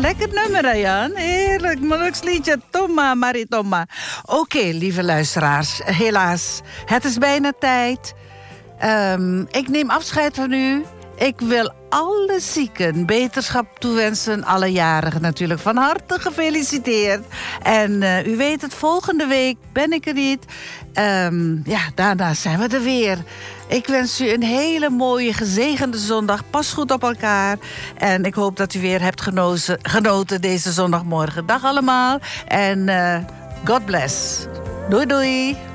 lekker nummer, hè, Jan. Heerlijk, Molukse liedje. Toma, Maritoma. Oké, lieve luisteraars. Helaas, het is bijna tijd. Ik neem afscheid van u. Ik wil alle zieken beterschap toewensen. Alle jarigen natuurlijk van harte gefeliciteerd. En u weet het, volgende week ben ik er niet. Daarna zijn we er weer. Ik wens u een hele mooie, gezegende zondag. Pas goed op elkaar. En ik hoop dat u weer hebt genoten deze zondagmorgen. Dag allemaal. En God bless. Doei doei.